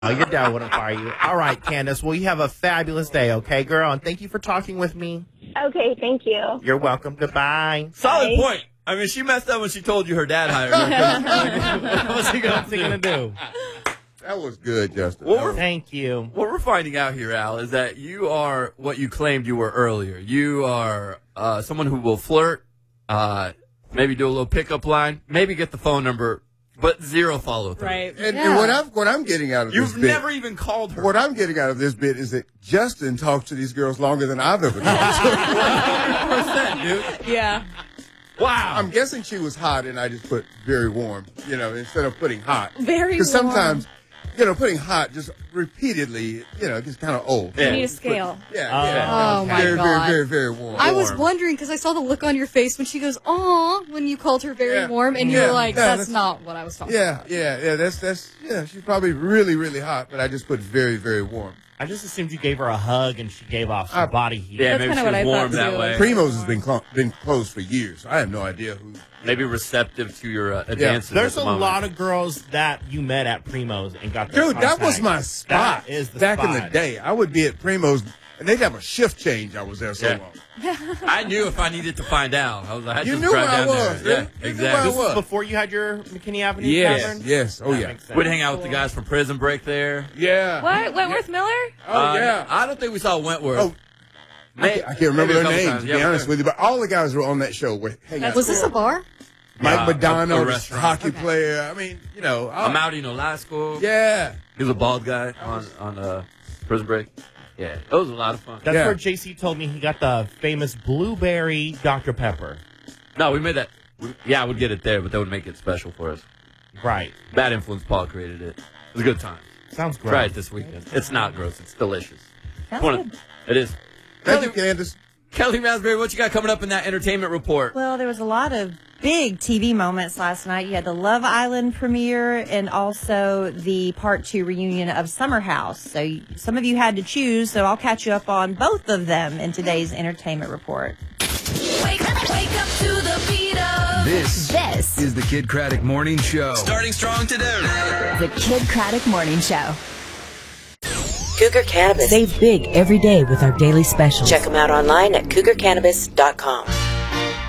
Oh, your dad wouldn't fire you. All right, Candace. Well, you have a fabulous day, okay, girl? And thank you for talking with me. Okay, thank you. You're welcome. Goodbye. Solid point. I mean, she messed up when she told you her dad hired her. What's he gonna do? That was good, Justin. Thank you. What we're finding out here, Al, is that you are what you claimed you were earlier. You are someone who will flirt, maybe do a little pickup line, maybe get the phone number, but zero follow through. Right. And what I'm getting out of this You've bit, never even called her. what I'm getting out of this bit is that Justin talks to these girls longer than I've ever talked to them. 100%, dude. Yeah. Wow. I'm guessing she was hot, and I just put very warm, instead of putting hot. Very warm. Because sometimes, putting hot just repeatedly, it gets kind of old. You need a scale. Yeah. Oh, my very, God. very, very, very warm. I was wondering because I saw the look on your face when she goes, "Aw," when you called her very Yeah. warm, and you Yeah. were like, Yeah, "That's not what I was talking about." Yeah. That's she's probably really, really hot, but I just put very, very warm. I just assumed you gave her a hug and she gave off some body heat. Yeah, That's maybe she kinda what I was warm thought, that too. way. Primo's has been closed for years. I have no idea who. Maybe receptive to your advances. There's at a the moment. lot of girls that you met at Primo's and got their Dude, that was contact. my spot. That is the back in the spot. day. I would be at Primo's, and they'd have a shift change. I was there so Yeah. long. I knew if I needed to find out. I was like, I You just knew drive where I down was, there. dude. Yeah, You knew where I exactly. This was was. before you had your McKinney Avenue Yes, tavern? yes. Oh, That yeah. makes sense. We'd hang out with the guys from Prison Break there. Yeah. What? Wentworth Miller? Oh, yeah. I don't think we saw Wentworth. Oh, I can't remember Maybe a their couple names, times. to Yeah, be we honest did. with you. But all the guys were on that show. Were hanging out. Was this a bar? Mike a Madonna, the restaurant. hockey player. I mean, I'm out in Alaska. Yeah. He was a bald guy on Prison Break. Yeah, it was a lot of fun. That's Yeah. where JC told me he got the famous blueberry Dr. Pepper. No, we made that. I would get it there, but they would make it special for us. Right. Bad Influence Paul created it. It was a good time. Sounds great. Try it this weekend. It's not gross. It's delicious. Sounds good. It is. Thank you, Candace. Kelly Raspberry, what you got coming up in that entertainment report? Well, there was a lot of big TV moments last night. You had the Love Island premiere and also the Part 2 reunion of Summer House. So some of you had to choose, so I'll catch you up on both of them in today's entertainment report. Wake up to the beat of. This is the Kid Craddock Morning Show. Starting strong today. The Kid Craddock Morning Show. Cougar Cannabis. Save big every day with our daily specials. Check them out online at cougarcannabis.com.